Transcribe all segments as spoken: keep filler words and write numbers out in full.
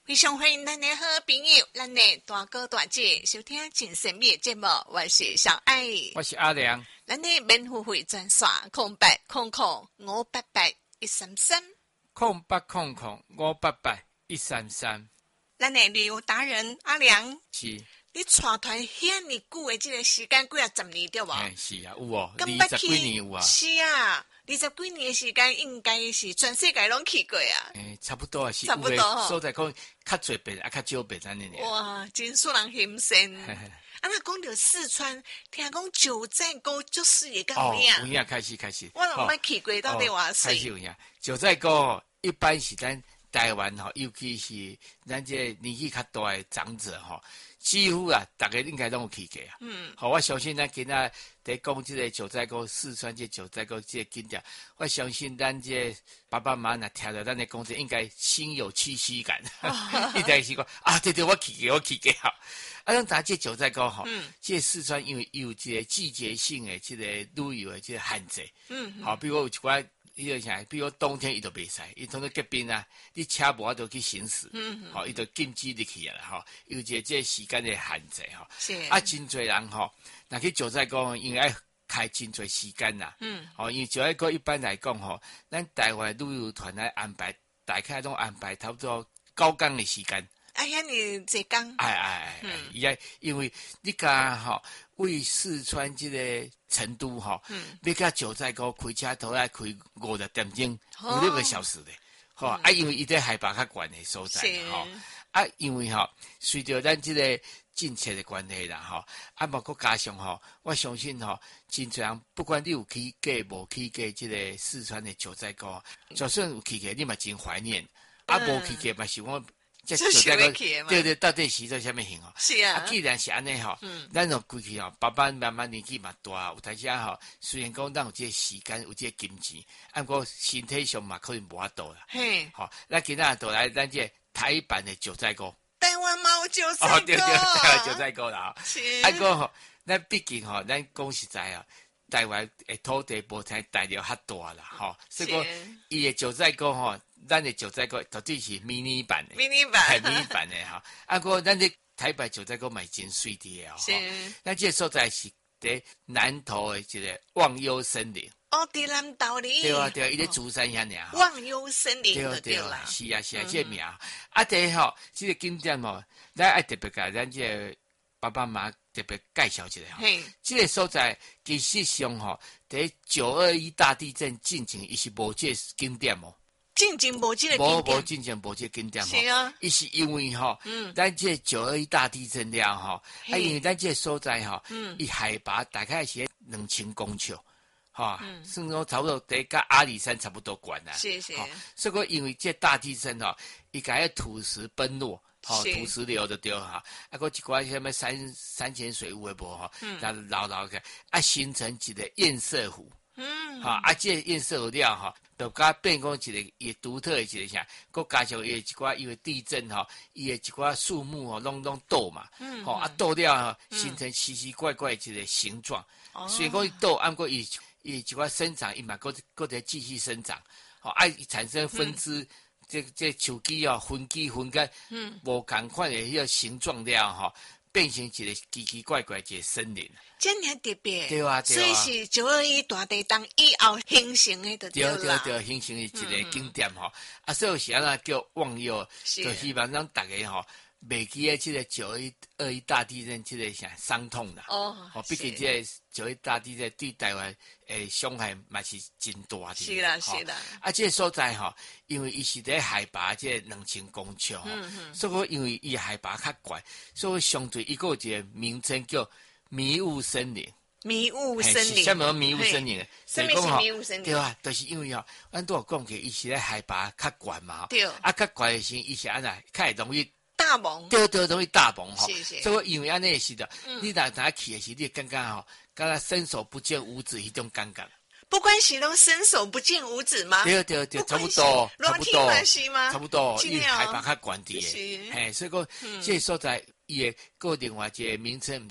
非常欢迎咱的好朋友，咱的大哥大姐收听真神秘的节目，我是小爱， 我是阿良。 咱的免付费专线空八空空五八八一三三， 空八空空五八八一三三。 咱的旅游达人阿良， 是你带团遐尼久的这个时间，几啊十年对无？ 哎，是啊，有哦， 二十几年有啊。 是啊，二十几年的时间，应该是全世界拢去过啊。 诶，差不多啊，是差不多哦。 所在讲较侪遍啊，较少遍安尼尔。 哇，真使人嫌身。啊，那讲到四川，听讲九寨沟就是一个有影。 哦，有影开始开始。 我拢捌去过，到底偌水？ 开始有影。九寨沟一般是咱台湾吼，尤其是咱这年纪较大的长者吼，几乎啊，大家应该拢有去过啊。嗯。好，我相信咱今仔在讲这个九寨沟、四川这九寨沟这个景点，我相信咱这爸爸妈妈听到咱的讲这，应该心有戚戚感。一直是讲啊，对对，我去过，我去过好。啊，咱咱这九寨沟吼，嗯，这四川因为有这个季节性的这个旅游的这个限制。嗯。好，比如有一寡。伊就啥？比如冬天伊都袂使，伊通到隔壁啊，你车无法度去行驶，嗯，吼，伊就禁止你去啊，吼，有一个这时间的限制，吼，是啊，真侪人吼，若去九寨沟，应该开真侪时间啦，嗯，吼，因为九寨沟一般来讲吼，咱台湾旅游团来安排，大概拢安排差不多九天的时间。 哎呀，你这讲， 哎哎哎，伊个、嗯、因为你讲吼，为四川这个成都吼，嗯，要到九寨沟开车头来开五十点钟，五六个小时的，吼、哦嗯、啊，因为伊在海拔较悬的所在，吼啊，因为吼，随着咱这个政策的关系啦，吼啊，包括加上吼，我相信吼，真侪人不管你有去过无去过这个四川的九寨沟，就算有去过，你嘛真怀念，啊，无去过嘛是我。 这九寨沟对对，到底是做啥物型哦？ 是啊， 啊既然是安尼吼，嗯，咱就规去吼，爸爸妈妈年纪嘛大，有当时啊吼，虽然讲咱有这个时间，有这个金钱，按过身体上嘛可能无法度啦。嘿，好，咱今仔就来咱这台版的九寨沟。 台湾嘛有九寨沟。 哦，对对，台湾九寨沟啦。 是。 啊个吼，咱毕竟吼，咱讲实在啊，台湾的土地无像大陆较大啦，吼，所以讲伊的九寨沟吼。咱的九寨沟绝对是迷你版的， 迷你版， 系迷你版的哈。啊，过咱的台北九寨沟嘛真水的哦。是。咱这个所在是在南投的这个忘忧森林。 哦，伫南投里。 对啊，对啊，伊在竹山遐尔。 忘忧森林就对啦。 是啊，是啊，这名。啊，第吼，这个景点吼，咱爱特别甲咱这个爸爸妈妈特别介绍一下吼。嘿。这个所在其实上吼，在九二一大地震进前，伊是无这景点哦。 进前无这个景点， 无无进前无这个景点吼，是啊， 伊是因为吼，嗯，咱这九二一大地震了吼，啊，因为咱这所在吼，嗯，伊海拔大概是两千公尺，哈，嗯，算讲差不多得跟阿里山差不多高啦， 是是， 所以讲因为这大地震吼，伊甲迄土石崩落，吼，土石流就对哈，啊，个一寡什么山山泉水有诶无吼，嗯，然后绕绕个，啊，形成一个堰塞湖。嗯，哈啊，这堰塞湖了哈，就甲变讲一个伊独特的一个啥，佮加上伊一寡因为地震哈，伊的一寡树木吼拢拢倒嘛，嗯，吼啊倒了哈，形成奇奇怪怪一个形状，哦，所以讲伊倒，按过伊伊一寡生长，伊嘛佮佮在继续生长，吼啊产生分支，嗯，这这树枝哦，分枝分干，嗯，无共款的迄个形状了吼。变成一个奇奇怪怪一个森林， 真尔特别， 对啊，对啊，所以是九二一大地震以后形成的，就对啦，对对对，形成的一个景点吼，嗯，啊，所以是安那叫忘忧，就希望让大家吼袂记诶，这个九二一大地震这个啥伤痛啦，哦，哦，毕竟这个九二一大地震对台湾诶伤害嘛是真大的， 是啦是啦， 啊，这个所在吼，因为伊是在海拔这两千公尺吼，嗯嗯，所以因为伊海拔较高，所以相对伊个有一个名称叫迷雾森林。 迷雾森林， 什么迷雾森林的？ 什么是迷雾森林？ 对啊，就是因为吼，咱都有讲过，伊是咧海拔较悬嘛， 对， 啊，较悬的时，伊是安那，较会容易。 大蒙， 对对，容易大蒙吼， 是是， 所以因为安尼是的，嗯，你若哪去的时，你感觉吼，敢若伸手不见五指迄种感觉。 不管是拢伸手不见五指吗？ 对对对，差不多，差不多，差不多，因为海拔较悬啲嘅，嘿，所以讲，嗯，这所在伊个个另外一个名称，毋知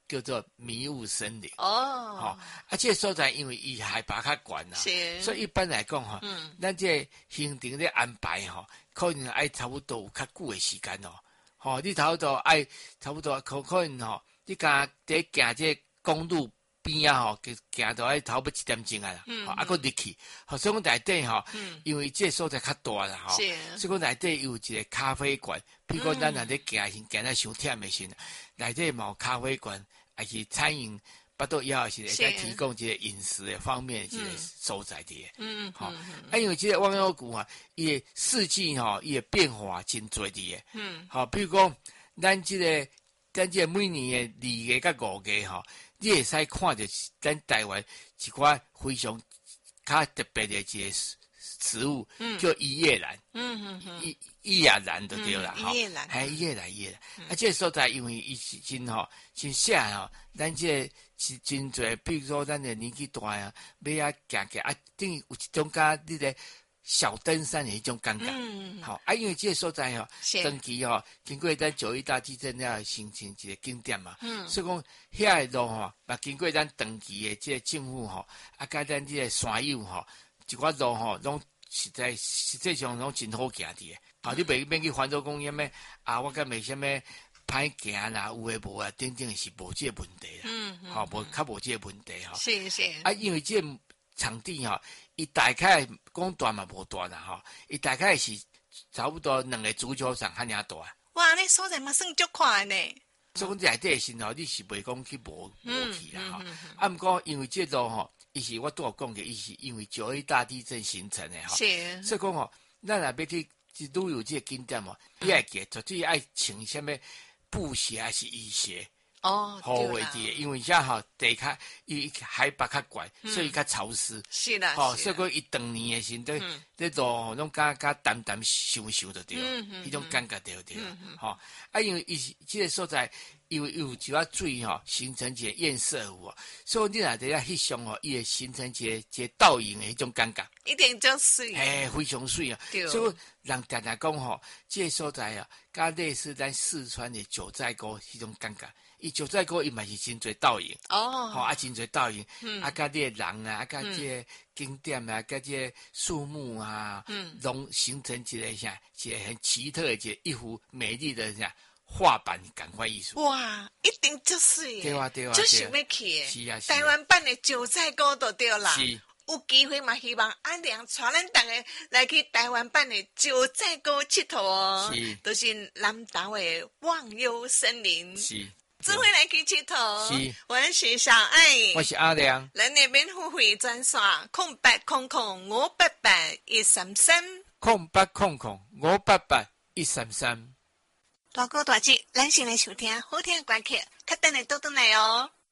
叫做迷雾森林。 哦， 哦，啊，这个所在因为伊海拔较悬啊， 是， 所以一般来讲吼， 嗯， 咱这个行程咧安排吼，可能爱差不多有较久的时间哦。吼、哦，你差不多爱差不多可可能吼，你甲伫行这公路边啊吼，行到爱差不多一点钟啊啦，嗯，啊，佫入去，吼，所以讲内底吼，嗯，因为这个所在较大啦吼，是，所以讲内底有一个咖啡馆，比如讲咱若咧行行行得伤忝的时，内底嘛有咖啡馆，还是餐饮。巴肚枵是会提供一个饮食的方面一个所在地，嗯，好、嗯，嗯、啊，因为这个望腰谷啊，伊个四季吼，伊个变化真多的，嗯，好，比如讲，咱这个，咱这个每年的二月甲五月吼，你会使看到咱台湾一寡非常较特别的一个植物，嗯、叫伊叶兰，嗯嗯嗯，伊伊叶兰就对啦， 哈、嗯，伊叶兰， 系伊叶兰伊叶兰，嗯、啊，这个所在因为伊是真吼，真写吼，咱这个。是真侪，比如说咱的年纪大啊，要啊行行啊，等于有一种甲你个小登山的一种感觉。嗯，好啊，因为这个所在吼，长期吼，经过咱九一大地震了形成一个景点嘛。嗯，所以讲遐个路吼，嘛经过咱长期的这个政府吼，啊，甲咱这个山友吼，一寡路吼，拢实在实际上拢真好行的。好，你袂免去烦恼讲什么啊，我甲袂什么。歹行啦，有诶无啊，等等是无这个问题啦，嗯，吼、嗯，无较无这个问题吼。 是是。 啊，因为这个场地吼，伊大概讲大嘛无大啦吼，伊大概是差不多两个足球场遐尔大。 哇，那所在嘛算足宽呢。 所以讲内底诶时候，你是袂讲去无无去啦吼。啊，毋过因为这路吼，伊是我拄有讲嘅，伊是因为九一大地震形成诶吼。是。所以讲吼，咱若要去旅游这个景点吼，你爱记绝对爱穿什么？布鞋还是雨鞋？哦，好为啲，因为遮吼地较伊海拔较悬，嗯、所以较潮湿。 是啦， 吼、哦，所以讲伊当年诶时阵，嗯、这路拢加加淡淡修修着对，迄、嗯、种感觉对对，吼、嗯哦。啊，因为伊是即个所在，因为有一寡水吼，形成一个堰塞湖，所以你若伫遐翕相吼，伊会形成一个一个倒影诶迄种感觉。 一定就水。 嘿，非常水啊！所以人常常讲吼，即个所在啊，甲类似咱四川的九寨沟迄种感觉。伊九寨沟伊嘛是真侪倒影哦，吼啊真侪倒影，嗯、啊甲啲人啊，啊甲即个景点啊，甲即个树木啊，嗯，拢形成一个啥，一个很奇特的一个一幅美丽的啥画板感官艺术。 哇，一定就是对啊对啊， 就是要去的，是啊， 台湾版的九寨沟就对啦。是。有机会嘛，希望阿良带咱大家来去台湾版的九寨沟佚佗哦，是，都是南岛的忘忧森林。是。这回来去佚佗，是，我是小爱， 我是阿良， 咱那边付费专线空八空空五八八一三三， 空八空空五八八一三三。 大哥大姐，咱先来收听好听的歌曲，较等下倒转来哦。